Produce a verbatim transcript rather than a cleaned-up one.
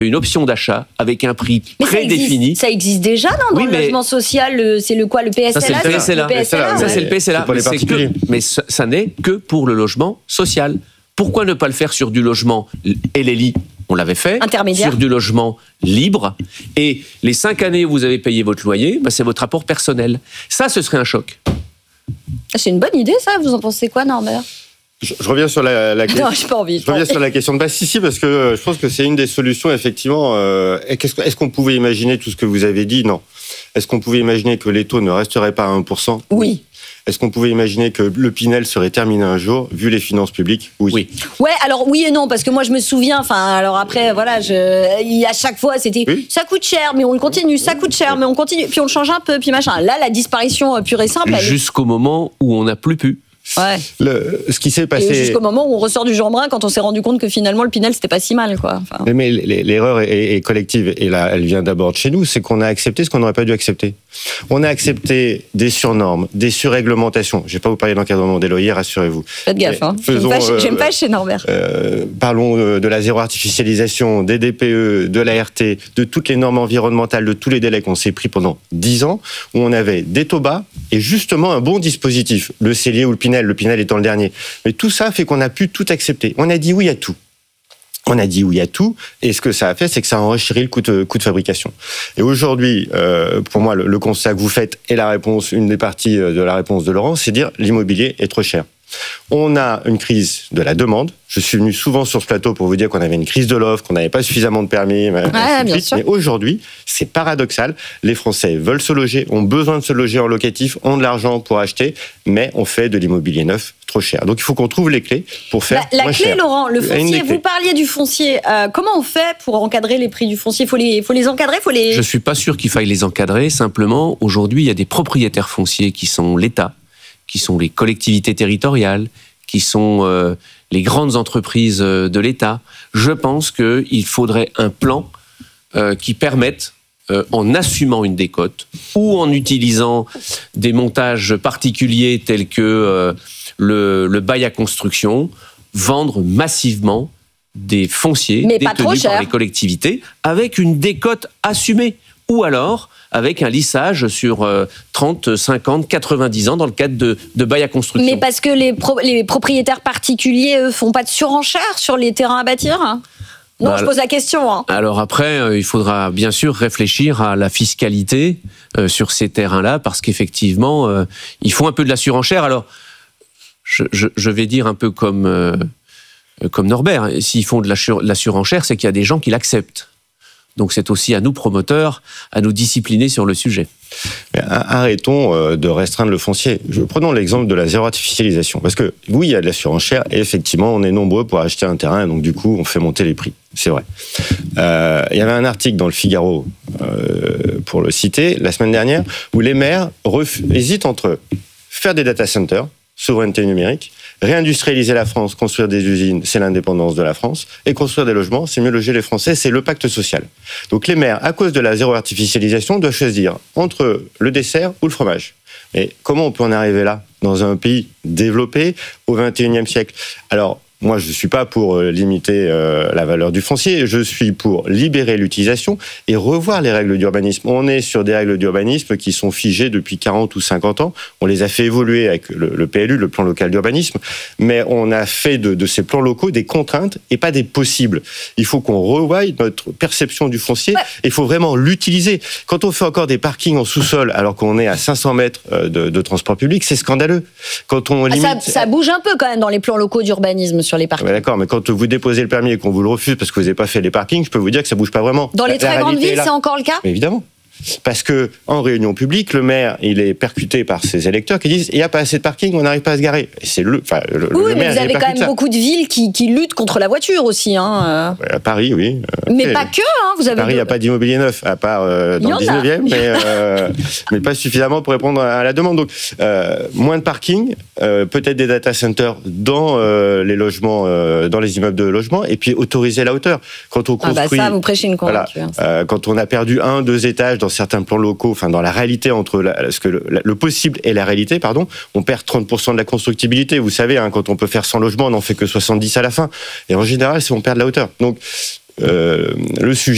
une option d'achat avec un prix mais prédéfini. Ça existe, ça existe déjà, non, dans oui, le logement social, c'est le quoi, le P S L A? Ça, c'est le P S L A. Le P S L A, ça, c'est le P S L A. C'est pour les particuliers. Que, mais ça, ça n'est que pour le logement social. Pourquoi ne pas le faire sur du logement L L I? On l'avait fait. Sur du logement libre. Et les cinq années où vous avez payé votre loyer, bah, c'est votre rapport personnel. Ça, ce serait un choc. C'est une bonne idée, ça. Vous en pensez quoi, Norbert? Je, je reviens sur la, la question. Non, j'ai pas envie. Je reviens sur la question de base. Si, si, parce que euh, je pense que c'est une des solutions, effectivement. Euh, est-ce, est-ce qu'on pouvait imaginer tout ce que vous avez dit? Non. Est-ce qu'on pouvait imaginer que les taux ne resteraient pas à un pour cent? Oui. Est-ce qu'on pouvait imaginer que le Pinel serait terminé un jour, vu les finances publiques? Oui. oui. Ouais, alors oui et non, parce que moi je me souviens, enfin, alors après, voilà, je, à chaque fois c'était oui. ça coûte cher, mais on le continue, ça coûte cher, mais on continue, puis on le change un peu, puis machin. Là, la disparition pure et simple. Jusqu'au est... moment où on n'a plus pu. Ouais. Le, ce qui s'est passé. Et jusqu'au moment où on ressort du Jeanbrun quand on s'est rendu compte que finalement le Pinel c'était pas si mal, quoi. Enfin... Mais, mais l'erreur est, est collective et là elle vient d'abord de chez nous, c'est qu'on a accepté ce qu'on n'aurait pas dû accepter. On a accepté des surnormes, des surréglementations. Je vais pas vous parler d'encadrement des loyers, rassurez-vous. Faites gaffe, hein. Faisons, j'aime, pas, euh, j'aime pas chez Norbert. Euh, parlons de la zéro artificialisation, des D P E, de l'A R T, de toutes les normes environnementales, de tous les délais qu'on s'est pris pendant dix ans, où on avait des taux bas et justement un bon dispositif, le Cellier ou le Pinel. Le Pinel étant le dernier. Mais tout ça fait qu'on a pu tout accepter. On a dit oui à tout. On a dit oui à tout. Et ce que ça a fait, c'est que ça a enchéri le coût de, coût de fabrication. Et aujourd'hui, euh, pour moi, le, le constat que vous faites et la réponse, une des parties de la réponse de Laurent, c'est dire l'immobilier est trop cher. On a une crise de la demande. Je suis venu souvent sur ce plateau pour vous dire qu'on avait une crise de l'offre, qu'on n'avait pas suffisamment de permis. Ouais, bien sûr. Mais aujourd'hui, c'est paradoxal. Les Français veulent se loger, ont besoin de se loger en locatif, ont de l'argent pour acheter, mais on fait de l'immobilier neuf trop cher. Donc il faut qu'on trouve les clés pour faire la, la moins clé, cher. Laurent, le foncier. Vous parliez du foncier. Euh, comment on fait pour encadrer les prix du foncier? Il faut les, faut les encadrer, faut les. Je suis pas sûr qu'il faille les encadrer. Simplement, aujourd'hui, il y a des propriétaires fonciers qui sont l'État, qui sont les collectivités territoriales, qui sont euh, les grandes entreprises de l'État. Je pense qu'il faudrait un plan euh, qui permette, euh, en assumant une décote ou en utilisant des montages particuliers tels que euh, le, le bail à construction, vendre massivement des fonciers mais détenus par les collectivités avec une décote assumée. Ou alors avec un lissage sur euh, trente, cinquante, quatre-vingt-dix ans dans le cadre de, de bail à construction. Mais parce que les, pro- les propriétaires particuliers, eux, font pas de surenchère sur les terrains à bâtir, hein? Non, bah, je pose la question. Hein. Alors après, euh, il faudra bien sûr réfléchir à la fiscalité euh, sur ces terrains-là, parce qu'effectivement, euh, ils font un peu de la surenchère. Alors, je, je, je vais dire un peu comme, euh, comme Norbert, s'ils font de la, sur, de la surenchère, c'est qu'il y a des gens qui l'acceptent. Donc c'est aussi à nous, promoteurs, à nous discipliner sur le sujet. Arrêtons de restreindre le foncier. Prenons l'exemple de la zéro artificialisation. Parce que oui, il y a de la surenchère et effectivement, on est nombreux pour acheter un terrain et donc du coup, on fait monter les prix. C'est vrai. Euh, il y avait un article dans le Figaro, euh, pour le citer, la semaine dernière, où les maires ref- hésitent entre faire des data centers, souveraineté numérique, réindustrialiser la France, construire des usines, c'est l'indépendance de la France, et construire des logements, c'est mieux loger les Français, c'est le pacte social. Donc les maires, à cause de la zéro artificialisation, doivent choisir entre le dessert ou le fromage. Et comment on peut en arriver là, dans un pays développé au vingt et unième siècle? Alors, moi, je ne suis pas pour limiter euh, la valeur du foncier, je suis pour libérer l'utilisation et revoir les règles d'urbanisme. On est sur des règles d'urbanisme qui sont figées depuis quarante ou cinquante ans. On les a fait évoluer avec le, le P L U, le plan local d'urbanisme, mais on a fait de, de ces plans locaux des contraintes et pas des possibles. Il faut qu'on revoie notre perception du foncier, ouais. Et il faut vraiment l'utiliser. Quand on fait encore des parkings en sous-sol alors qu'on est à cinq cents mètres de, de transport public, c'est scandaleux. Quand on limite... ah, ça, ça bouge un peu quand même dans les plans locaux d'urbanisme sur les parkings. Ouais, d'accord, mais quand vous déposez le permis et qu'on vous le refuse parce que vous n'avez pas fait les parkings, je peux vous dire que ça bouge pas vraiment. Dans les la, très la grandes villes, c'est encore le cas ? Mais évidemment. Parce que en réunion publique, le maire, il est percuté par ses électeurs qui disent il n'y a pas assez de parking, on n'arrive pas à se garer. Et c'est le, enfin, le, oui, le mais maire, vous avez quand même ça. beaucoup de villes qui, qui luttent contre la voiture aussi. Hein. À Paris, oui. Mais et, pas que. Hein, vous avez Paris, il n'y a pas d'immobilier neuf, à part euh, dans le dix-neuvième, mais, euh, mais pas suffisamment pour répondre à la demande. Donc, euh, moins de parking, euh, peut-être des data centers dans euh, les logements, euh, dans les immeubles de logement, et puis autoriser la hauteur. Quand on construit, ah bah ça, vous prêchez une convaincue. Voilà, euh, quand on a perdu un, deux étages dans certains plans locaux, enfin dans la réalité entre la, ce que le, le possible et la réalité, pardon, on perd trente pour cent de la constructibilité. Vous savez, hein, quand on peut faire cent logements, on n'en fait que soixante-dix à la fin. Et en général, c'est on perd de la hauteur. Donc, euh, le sujet